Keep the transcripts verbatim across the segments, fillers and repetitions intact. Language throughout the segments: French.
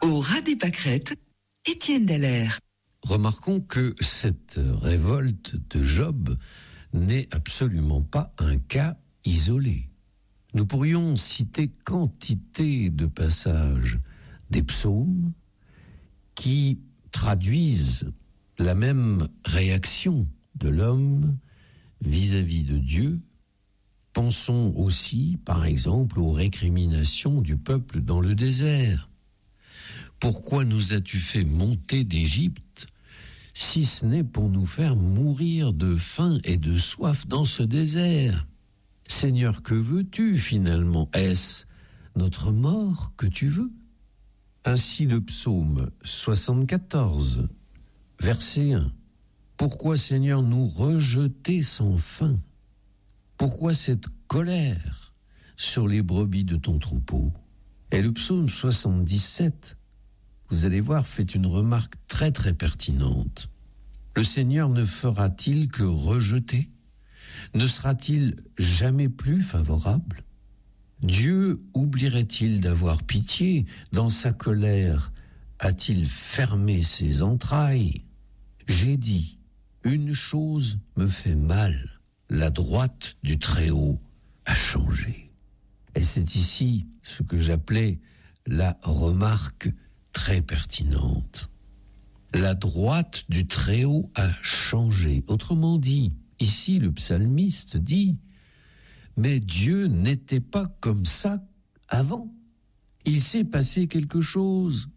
Au ras des pâquerettes, Étienne Dallaire. Remarquons que cette révolte de Job n'est absolument pas un cas isolé. Nous pourrions citer quantité de passages des psaumes qui traduisent la même réaction de l'homme vis-à-vis de Dieu. Pensons aussi, par exemple, aux récriminations du peuple dans le désert. Pourquoi nous as-tu fait monter d'Égypte, si ce n'est pour nous faire mourir de faim et de soif dans ce désert? Seigneur, que veux-tu finalement? Est-ce notre mort que tu veux? Ainsi le psaume soixante-quatorze, verset un. Pourquoi, Seigneur, nous rejeter sans fin? Pourquoi cette colère sur les brebis de ton troupeau? Et le psaume soixante-dix-sept, vous allez voir, fait une remarque très très pertinente. Le Seigneur ne fera-t-il que rejeter? Ne sera-t-il jamais plus favorable? Dieu oublierait-il d'avoir pitié? Dans sa colère, a-t-il fermé ses entrailles? J'ai dit, une chose me fait mal, la droite du Très-Haut a changé. Et c'est ici ce que j'appelais la remarque très pertinente. La droite du Très-Haut a changé. Autrement dit, ici le psalmiste dit, mais Dieu n'était pas comme ça avant. Il s'est passé quelque chose.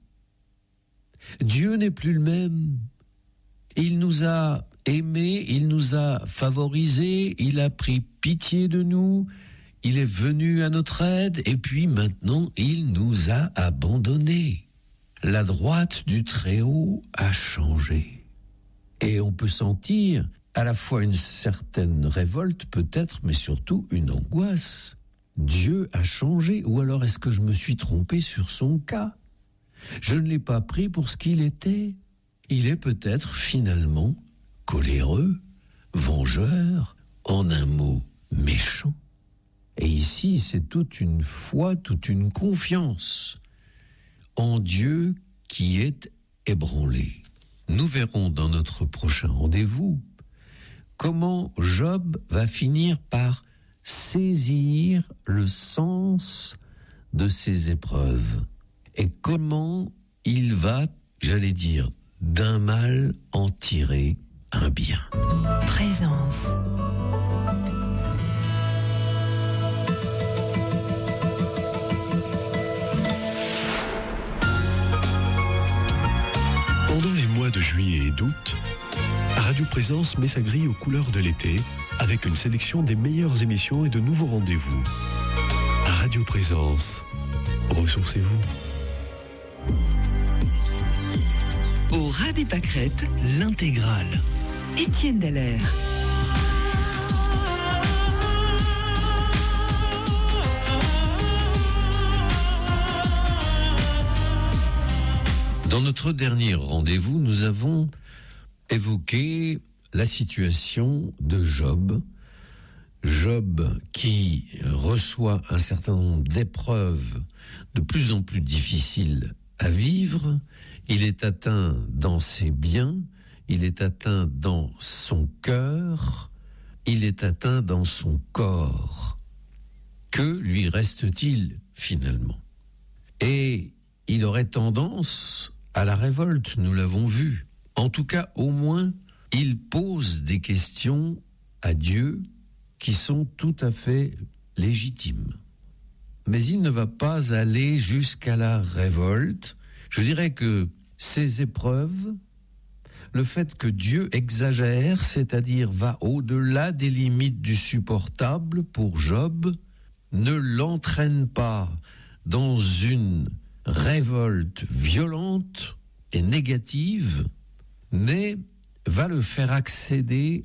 Dieu n'est plus le même. Il nous a aimés, il nous a favorisés, il a pris pitié de nous, il est venu à notre aide, et puis maintenant, il nous a abandonnés. La droite du Très-Haut a changé. Et on peut sentir à la fois une certaine révolte peut-être, mais surtout une angoisse. Dieu a changé, ou alors est-ce que je me suis trompé sur son cas? Je ne l'ai pas pris pour ce qu'il était. Il est peut-être finalement coléreux, vengeur, en un mot méchant. Et ici, c'est toute une foi, toute une confiance en Dieu qui est ébranlé. Nous verrons dans notre prochain rendez-vous comment Job va finir par saisir le sens de ses épreuves et comment il va, j'allais dire, d'un mal en tirer un bien. Présence. Pendant les mois de juillet et d'août, Radio Présence met sa grille aux couleurs de l'été avec une sélection des meilleures émissions et de nouveaux rendez-vous. Radio Présence, ressourcez-vous. Au ras des pâquerettes, l'intégrale. Étienne Dallaire. Dans notre dernier rendez-vous, nous avons évoqué la situation de Job. Job qui reçoit un certain nombre d'épreuves de plus en plus difficiles à vivre. Il est atteint dans ses biens, il est atteint dans son cœur, il est atteint dans son corps. Que lui reste-t-il finalement? Et il aurait tendance à la révolte, nous l'avons vu. En tout cas, au moins, il pose des questions à Dieu qui sont tout à fait légitimes. Mais il ne va pas aller jusqu'à la révolte. Je dirais que ces épreuves, le fait que Dieu exagère, c'est-à-dire va au-delà des limites du supportable pour Job, ne l'entraîne pas dans une révolte violente et négative, mais va le faire accéder